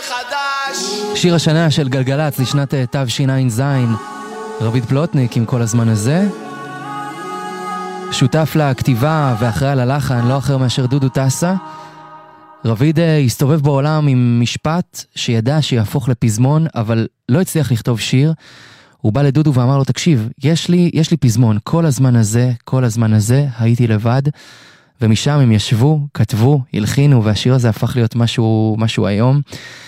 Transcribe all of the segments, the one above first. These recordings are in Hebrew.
חדש. שיר השנה של גלגלץ לשנת תשע"ז, רביד פלוטניק עם כל הזמן הזה. שותף לכתיבה ואחראי על הלחן, לא אחר מאשר דודו טסה. רביד הסתובב בעולם עם משפט שידע שיהפוך לפזמון, אבל לא הצליח לכתוב שיר. הוא בא לדודו ואמר לו, תקשיב, יש לי פזמון, כל הזמן הזה הייתי לבד, ומשם הם ישבו, כתבו, הלחינו, והשיר הזה הפך להיות משהו היום.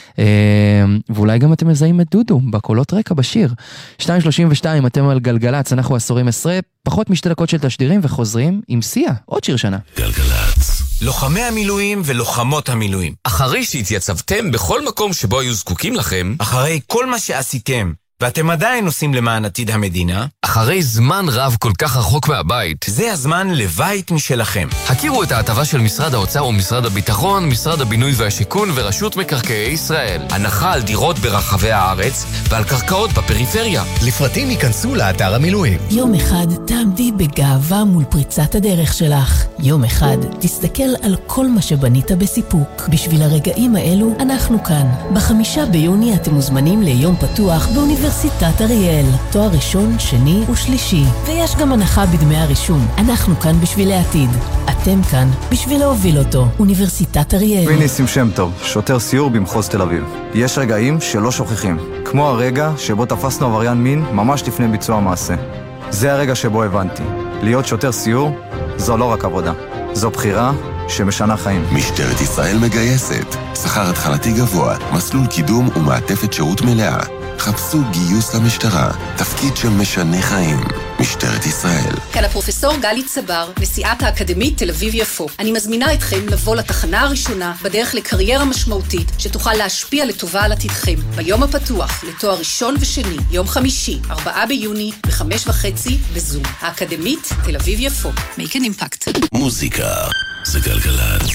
ואולי גם אתם מזהים את דודו בקולות רקע בשיר. 2:32, אתם על גלגלץ, אנחנו עשורים 10, פחות משתי דקות של תשדירים וחוזרים עם סיה, עוד שיר שנה. גלגלץ. לוחמי המילואים ולוחמות המילואים, אחרי שהתייצבתם בכל מקום שבו היו זקוקים לכם, אחרי כל מה שעשיתם ואתם עדיין עושים למען עתיד המדינה, אחרי זמן רב כל כך רחוק מהבית, זה הזמן לבית משלכם. הכירו את ההטבה של משרד האוצר ומשרד הביטחון, משרד הבינוי והשיכון ורשות מקרקעי ישראל. הנחה על דירות ברחבי הארץ ועל קרקעות בפריפריה. לפרטים ייכנסו לאתר המילואים. יום אחד תעמדי בגאווה מול פריצת הדרך שלך. יום אחד תסתכל על כל מה שבנית בסיפוק. בשביל הרגעים האלו אנחנו כאן. ב5 ביוני אתם מוזמנים ליום פתוח באוניברסיטת אריאל, תואר ראשון, שני ושלישי, ויש גם הנחה בדמי הרישום. אנחנו כאן בשביל העתיד, אתם כאן בשביל להוביל אותו. אוניברסיטת אריאל. ניסים שם טוב, שוטר סיור במחוז תל אביב. יש רגעים שלא שוכחים, כמו הרגע שבו תפסנו עבריין מין ממש לפני ביצוע המעשה. זה הרגע שבו הבנתי, להיות שוטר סיור זו לא רק עבודה, זו בחירה שמשנה חיים. משטרת ישראל מגייסת, שכר התחלתי גבוה, מסלול קידום ומעטפת שירות מלאה. חפשו גיוס למשטרה, תפקיד שמשנה חיים. משטרת ישראל. כאן הפרופסור גלי צבר, נשיאת האקדמית תל אביב יפו. אני מזמינה אתכם לבוא לתחנה הראשונה בדרך לקריירה משמעותית שתוכל להשפיע לטובה על עתידכם. ביום הפתוח לתואר ראשון ושני, יום חמישי, 4 ביוני, ב5:30 בזום. האקדמית תל אביב יפו. Make an impact. מוזיקה זה גלגלץ.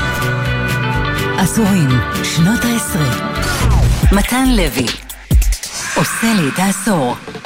עשורים, שנות ה-10. מתן לוי עושה לי את העשור.